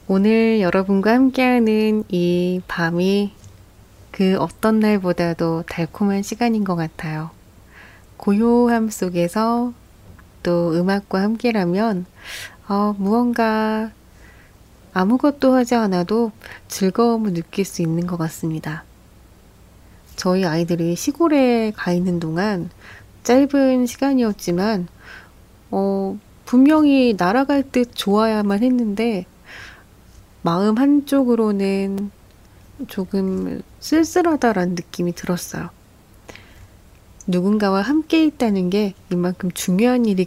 오늘 여러분과 함께하는 이 밤이 그 어떤 날보다도 달콤한 시간인 것 같아요. 고요함 속에서 또 음악과 함께라면 무언가 아무것도 하지 않아도 즐거움을 느낄 수 있는 것 같습니다. 저희 아이들이 시골에 가 있는 동안 짧은 시간이었지만 분명히 날아갈 듯 좋아야만 했는데 마음 한쪽으로는 조금 쓸쓸하다라는 느낌이 들었어요. 누군가와 함께 있다는 게 이만큼 중요한 일이